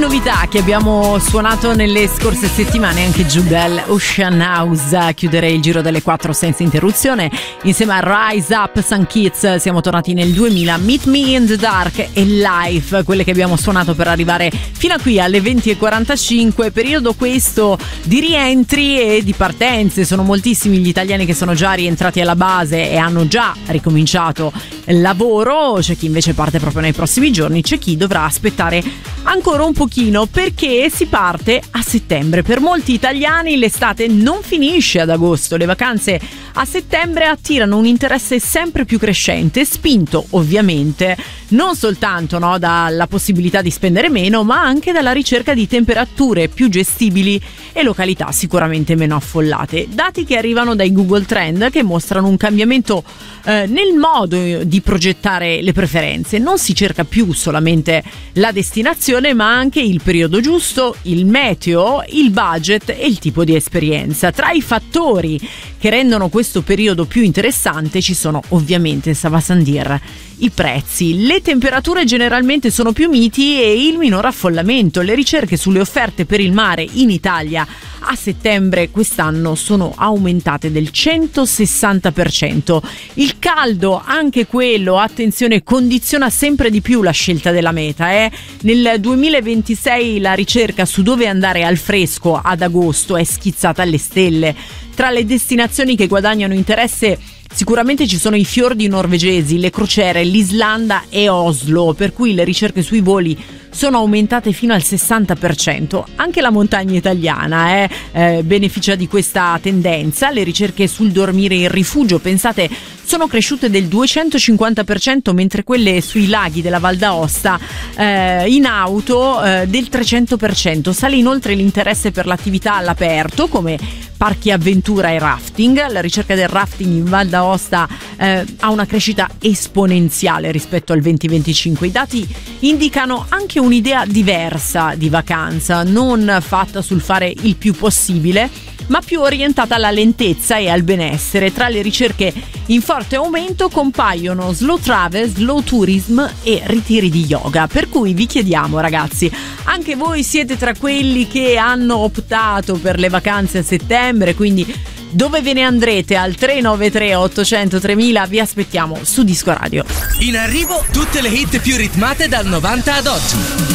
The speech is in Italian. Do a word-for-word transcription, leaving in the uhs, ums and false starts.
novità che abbiamo suonato nelle scorse settimane, anche giù dall'Ocean House, a chiudere il giro delle quattro senza interruzione insieme a Rise Up, Sun Kids. Siamo tornati nel duemila, Meet Me in the Dark e Life, quelle che abbiamo suonato per arrivare fino a qui alle venti e quarantacinque, periodo questo di rientri e di partenze. Sono moltissimi gli italiani che sono già rientrati alla base e hanno già ricominciato il lavoro, c'è chi invece parte proprio nei prossimi giorni, c'è chi dovrà aspettare ancora un pochino perché si parte a settembre. Per molti italiani l'estate non finisce ad agosto, le vacanze a settembre attirano un interesse sempre più crescente, spinto ovviamente non soltanto no, dalla possibilità di spendere meno, ma anche dalla ricerca di temperature più gestibili e località sicuramente meno affollate. Dati che arrivano dai Google Trend che mostrano un cambiamento eh, nel modo di progettare le preferenze. Non si cerca più solamente la destinazione, ma anche il periodo giusto, il meteo, il budget e il tipo di esperienza. Tra i fattori che rendono questo periodo più interessante ci sono ovviamente, ça va sans dire, i prezzi. Le temperature generalmente sono più miti e il minor affollamento. Le ricerche sulle offerte per il mare in Italia a settembre quest'anno sono aumentate del centosessanta per cento. Il caldo, anche quello, attenzione, condiziona sempre di più la scelta della meta. Eh? Nel duemilaventisei la ricerca su dove andare al fresco ad agosto è schizzata alle stelle. Tra le destinazioni che guadagnano interesse sicuramente ci sono i fiordi norvegesi, le crociere, l'Islanda e Oslo, per cui le ricerche sui voli sono aumentate fino al sessanta per cento. Anche la montagna italiana eh, eh, beneficia di questa tendenza. Le ricerche sul dormire in rifugio, pensate, sono cresciute del duecentocinquanta per cento, mentre quelle sui laghi della Val d'Aosta eh, in auto eh, del trecento per cento. Sale inoltre l'interesse per l'attività all'aperto come parchi avventura e rafting. La ricerca del rafting in Val d'Aosta eh, ha una crescita esponenziale rispetto al duemilaventicinque. I dati indicano anche un'idea diversa di vacanza, non fatta sul fare il più possibile, ma più orientata alla lentezza e al benessere. Tra le ricerche in forte aumento compaiono slow travel, slow tourism e ritiri di yoga. Per cui vi chiediamo, ragazzi, anche voi siete tra quelli che hanno optato per le vacanze a settembre, quindi dove ve ne andrete? Al tre nove tre ottocento tremila vi aspettiamo su Disco Radio. In arrivo tutte le hit più ritmate dal novanta ad oggi.